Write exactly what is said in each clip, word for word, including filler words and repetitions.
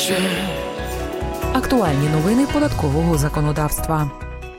плече. Актуальні новини податкового законодавства.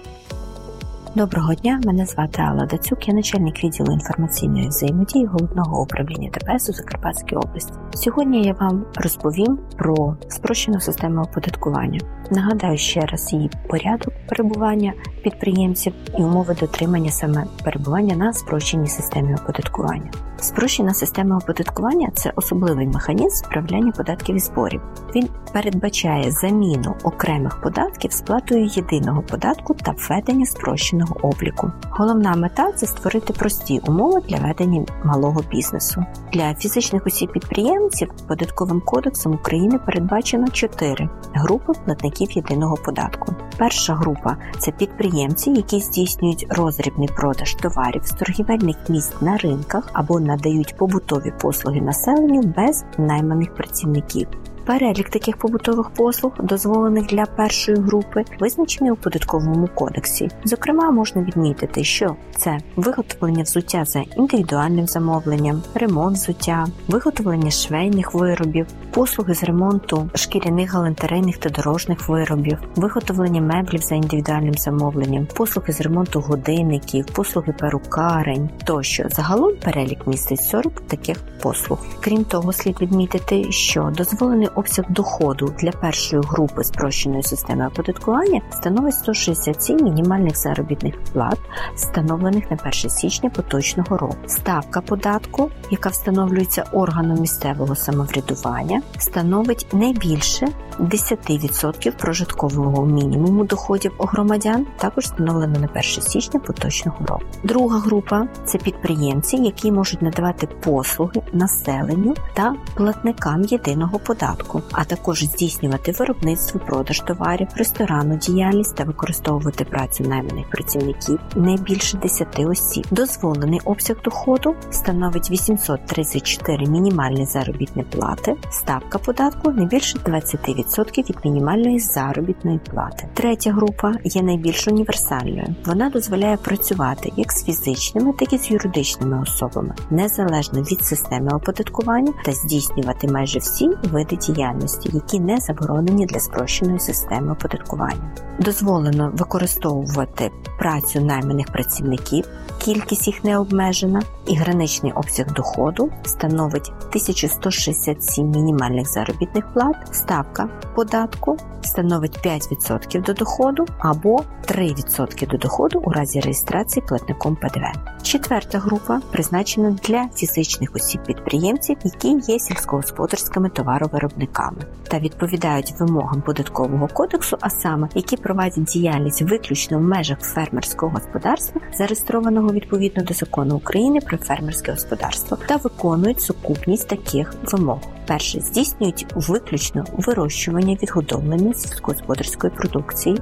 Доброго дня, мене звати Алла Дацюк, я начальник відділу інформаційної взаємодії Головного управління ДПС у Закарпатській області. Сьогодні я вам розповім про спрощену систему оподаткування. Нагадаю ще раз її порядок перебування підприємців і умови дотримання саме перебування на спрощеній системі оподаткування. Спрощена система оподаткування – це особливий механізм справляння податків і зборів. Він передбачає заміну окремих податків сплатою єдиного податку та введення спрощеного обліку. Головна мета – це створити прості умови для ведення малого бізнесу. Для фізичних осіб-підприємців Податковим кодексом України передбачено чотири групи платників єдиного податку. Перша група – це підприємці, які здійснюють роздрібний продаж товарів з торгівельних місць на ринках або надають побутові послуги населенню без найманих працівників. Перелік таких побутових послуг, дозволених для першої групи, визначений у Податковому кодексі. Зокрема, можна відмітити, що це виготовлення взуття за індивідуальним замовленням, ремонт взуття, виготовлення швейних виробів, послуги з ремонту шкіряних, галантерейних та дорожніх виробів, виготовлення меблів за індивідуальним замовленням, послуги з ремонту годинників, послуги перукарень тощо. Загалом перелік містить сорок таких послуг. Крім того, слід відмітити, що дозволений обсяг доходу для першої групи спрощеної системи оподаткування становить сто шістдесят сім мінімальних заробітних плат, встановлених на перше січня поточного року. Ставка податку, яка встановлюється органом місцевого самоврядування, становить не більше десять відсотків прожиткового мінімуму доходів громадян, також встановлено на перше січня поточного року. Друга група – це підприємці, які можуть надавати послуги населенню та платникам єдиного податку, а також здійснювати виробництво, продаж товарів, ресторанну діяльність та використовувати працю найманих працівників не більше десяти осіб. Дозволений обсяг доходу становить вісімсот тридцять чотири мінімальні заробітні плати, ставка податку не більше двадцять відсотків від мінімальної заробітної плати. Третя група є найбільш універсальною. Вона дозволяє працювати як з фізичними, так і з юридичними особами, незалежно від системи оподаткування та здійснювати майже всі види діяльності, які не заборонені для спрощеної системи оподаткування. Дозволено використовувати працю найманих працівників, кількість їх не обмежена і граничний обсяг доходу становить тисячу сто шістдесят сім мінімальних заробітних плат, ставка податку становить п'ять відсотків до доходу або три відсотки до доходу у разі реєстрації платником ПДВ. Четверта група призначена для фізичних осіб-підприємців, які є сільськогосподарськими товаровиробниками та відповідають вимогам Податкового кодексу, а саме, які проводять діяльність виключно в межах фермерського господарства, зареєстрованого відповідно до Закону України про фермерське господарство, та виконують сукупність таких вимог. Перше, здійснюють виключно вирощування, відгодовлення сільськогосподарської продукції.